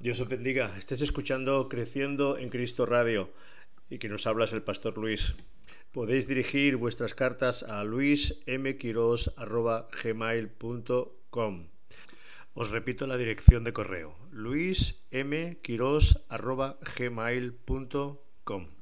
Dios os bendiga. Estés escuchando Creciendo en Cristo Radio y que nos habla es el Pastor Luis. Podéis dirigir vuestras cartas a luismquiros@gmail.com. Os repito la dirección de correo: luismquiros@gmail.com.